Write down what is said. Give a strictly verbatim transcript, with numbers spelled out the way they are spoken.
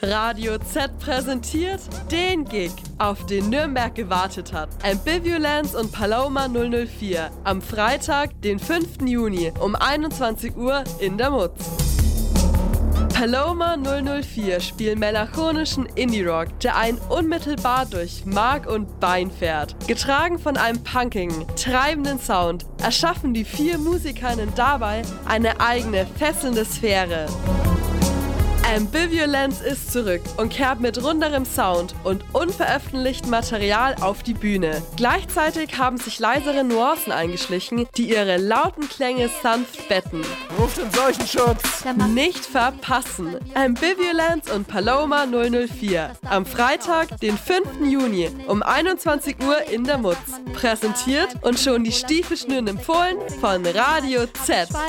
Radio Z präsentiert den Gig, auf den Nürnberg gewartet hat. Ambivalence und Paloma null null vier am Freitag, den fünften Juni um einundzwanzig Uhr in der Mutz. Paloma null null vier spielen melancholischen Indie-Rock, der einen unmittelbar durch Mark und Bein fährt. Getragen von einem punkigen, treibenden Sound, erschaffen die vier Musikerinnen dabei eine eigene, fesselnde Sphäre. Ambivalence ist zurück und kehrt mit runderem Sound und unveröffentlichtem Material auf die Bühne. Gleichzeitig haben sich leisere Nuancen eingeschlichen, die ihre lauten Klänge sanft betten. Ruft den Seuchenschutz! Nicht verpassen! Ambivalence und Paloma null null vier am Freitag, den fünften Juni um einundzwanzig Uhr in der Mutz. Präsentiert und schon die Stiefel schnüren empfohlen von Radio Z.